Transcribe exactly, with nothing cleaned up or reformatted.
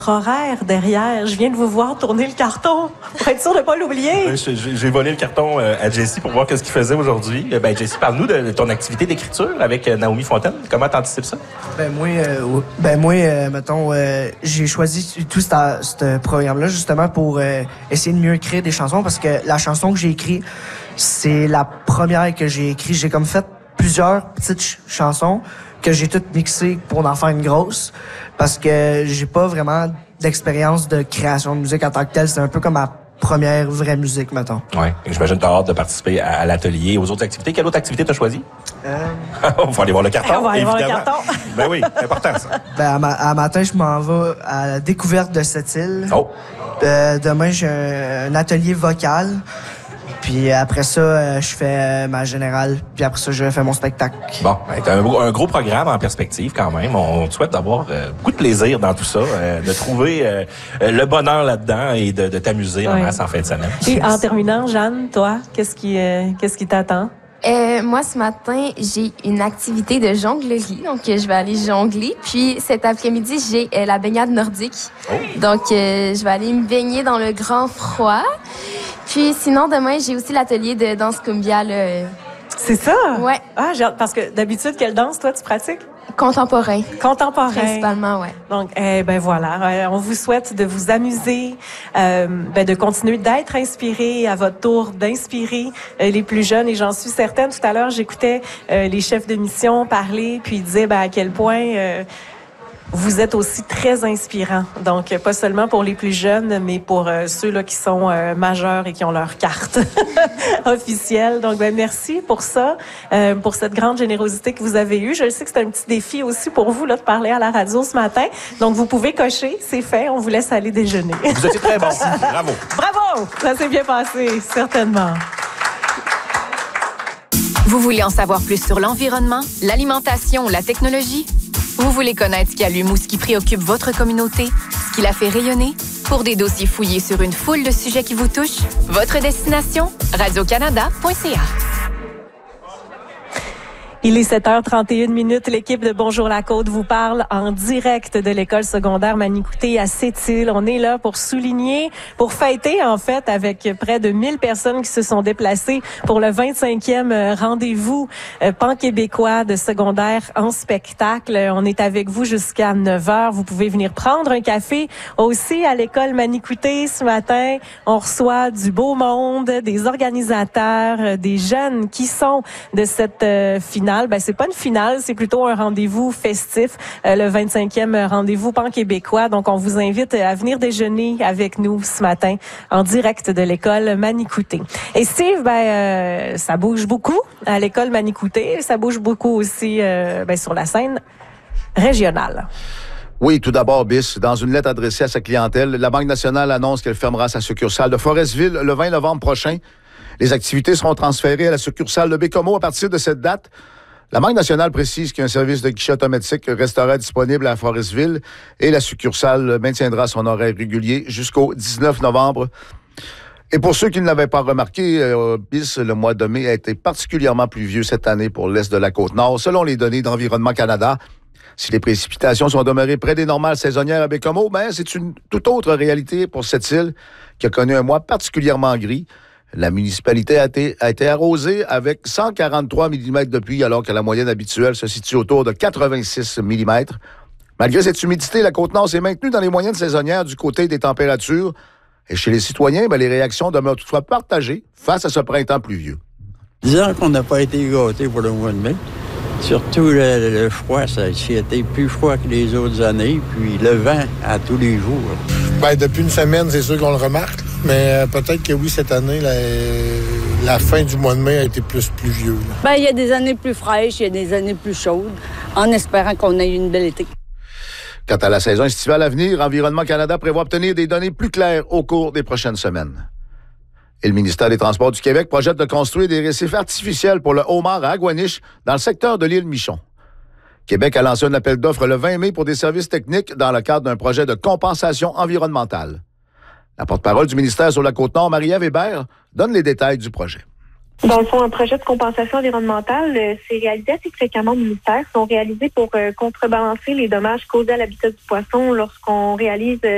horaire derrière. Je viens de vous voir tourner le carton pour être sûr de ne pas l'oublier. J'ai, j'ai volé le carton à Jessie pour voir qu'est-ce qu'il faisait aujourd'hui. Ben, Jessie, parle-nous de ton activité d'écriture avec Naomi Fontaine. Comment t'anticipes ça? Ben moi, euh, ben moi, euh, mettons, euh, j'ai choisi tout ce programme-là justement pour euh, essayer de mieux écrire des chansons parce que la chanson que j'ai écrite, c'est la première que j'ai écrite. J'ai comme fait plusieurs petites ch- chansons que j'ai toutes mixées pour en faire une grosse parce que j'ai pas vraiment d'expérience de création de musique en tant que telle. C'est un peu comme ma première vraie musique, mettons. Oui. J'imagine que tu as hâte de participer à, à l'atelier, aux autres activités. Quelle autre activité t'as choisi? Euh... On va aller voir le carton, On va aller évidemment. voir le carton. Ben oui, c'est important, ça. Ben, à, ma- à matin, je m'en vais à la découverte de cette île. Oh! Euh, demain, j'ai un, un atelier vocal. Puis après ça, euh, je fais euh, ma générale. Puis après ça, je fais mon spectacle. Bon, ben, t'as un, un gros programme en perspective quand même. On te souhaite d'avoir euh, beaucoup de plaisir dans tout ça, euh, de trouver euh, le bonheur là-dedans et de, de t'amuser en Oui. masse en fin de semaine. Et en terminant, Jeanne, toi, qu'est-ce qui, euh, qu'est-ce qui t'attend? Euh, moi, ce matin, j'ai une activité de jonglerie, donc euh, je vais aller jongler. Puis cet après-midi, j'ai euh, la baignade nordique. Oh. Donc, euh, je vais aller me baigner dans le grand froid. Puis sinon, demain, j'ai aussi l'atelier de danse cumbia, là, euh, C'est ça? Ouais. Ah, j'ai hâte, parce que d'habitude, quelle danse, toi, tu pratiques? contemporain, Contemporain. principalement, ouais. Donc, eh ben voilà, euh, on vous souhaite de vous amuser, euh, ben de continuer d'être inspiré, à votre tour d'inspirer euh, les plus jeunes. Et j'en suis certaine. Tout à l'heure, j'écoutais euh, les chefs de mission parler, puis ils disaient ben, à quel point euh, vous êtes aussi très inspirants. Donc, pas seulement pour les plus jeunes, mais pour euh, ceux là qui sont euh, majeurs et qui ont leur carte officielle. Donc, ben merci pour ça, euh, pour cette grande générosité que vous avez eue. Je sais que c'est un petit défi aussi pour vous là de parler à la radio ce matin. Donc, vous pouvez cocher, c'est fait. On vous laisse aller déjeuner. Vous étiez très bon. Bravo. Bravo! Ça s'est bien passé, certainement. Vous voulez en savoir plus sur l'environnement, l'alimentation ou la technologie? Vous voulez connaître ce qui allume ou ce qui préoccupe votre communauté, ce qui la fait rayonner? Pour des dossiers fouillés sur une foule de sujets qui vous touchent, votre destination, radio canada point c a. Il est sept heures trente et une minutes. L'équipe de Bonjour la Côte vous parle en direct de l'école secondaire Manicouté à Sept-Îles. On est là pour souligner, pour fêter en fait avec près de mille personnes qui se sont déplacées pour le vingt-cinquième rendez-vous pan-québécois de secondaire en spectacle. On est avec vous jusqu'à neuf heures. Vous pouvez venir prendre un café aussi à l'école Manicouté ce matin. On reçoit du beau monde, des organisateurs, des jeunes qui sont de cette euh, finale. Ben, c'est pas une finale, c'est plutôt un rendez-vous festif, euh, le vingt-cinquième rendez-vous pan-québécois. Donc, on vous invite à venir déjeuner avec nous ce matin en direct de l'école Manicouté. Et Steve, ben, euh, ça bouge beaucoup à l'école Manicouté. Ça bouge beaucoup aussi euh, ben, sur la scène régionale. Oui, tout d'abord, Bis, dans une lettre adressée à sa clientèle, la Banque nationale annonce qu'elle fermera sa succursale de Forestville le vingt novembre prochain. Les activités seront transférées à la succursale de Bécomo à partir de cette date. La Banque nationale précise qu'un service de guichet automatique restera disponible à Forestville et la succursale maintiendra son horaire régulier jusqu'au dix-neuf novembre. Et pour ceux qui ne l'avaient pas remarqué, euh, Bis, le mois de mai a été particulièrement pluvieux cette année pour l'est de la Côte-Nord, selon les données d'Environnement Canada. Si les précipitations sont demeurées près des normales saisonnières à Bécomo, ben, c'est une toute autre réalité pour cette île qui a connu un mois particulièrement gris. La municipalité a été, a été arrosée avec cent quarante-trois millimètres de pluie, alors que la moyenne habituelle se situe autour de quatre-vingt-six millimètres. Malgré cette humidité, la Côte-Nord s'est maintenue dans les moyennes saisonnières du côté des températures. Et chez les citoyens, ben, les réactions demeurent toutefois partagées face à ce printemps pluvieux. Disons qu'on n'a pas été gâtés pour le mois de mai. Surtout le, le froid, ça a été plus froid que les autres années, puis le vent à tous les jours. Bien, depuis une semaine, c'est sûr qu'on le remarque, mais euh, peut-être que oui, cette année, la, la fin du mois de mai a été plus pluvieux. Bien, il y a des années plus fraîches, il y a des années plus chaudes, en espérant qu'on ait une belle été. Quant à la saison estivale à venir, Environnement Canada prévoit obtenir des données plus claires au cours des prochaines semaines. Et le ministère des Transports du Québec projette de construire des récifs artificiels pour le homard à Aguaniche dans le secteur de l'île Michon. Québec a lancé un appel d'offres le vingt mai pour des services techniques dans le cadre d'un projet de compensation environnementale. La porte-parole du ministère sur la Côte-Nord, Marie-Ève Hébert, donne les détails du projet. Dans le fond, un projet de compensation environnementale, euh, c'est réalisé assez fréquemment au ministère. Ils sont réalisés pour euh, contrebalancer les dommages causés à l'habitat du poisson lorsqu'on réalise euh,